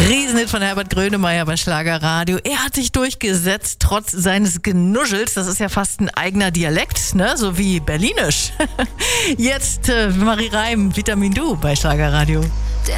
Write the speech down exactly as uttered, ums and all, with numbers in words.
Riesenhit von Herbert Grönemeyer bei Schlagerradio. Er hat sich durchgesetzt, trotz seines Genuschels. Das ist ja fast ein eigener Dialekt, ne? So wie Berlinisch. Jetzt äh, Marie Reim, Vitamin Du bei Schlagerradio.